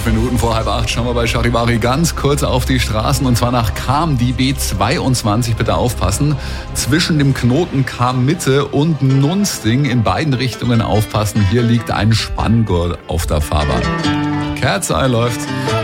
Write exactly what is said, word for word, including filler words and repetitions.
Fünf Minuten vor halb acht schauen wir bei Charivari ganz kurz auf die Straßen und zwar nach Cham, die B zweiundzwanzig, bitte aufpassen. Zwischen dem Knoten Cham Mitte und Nunsting in beiden Richtungen aufpassen. Hier liegt ein Spanngurt auf der Fahrbahn. Cat's Eye läuft.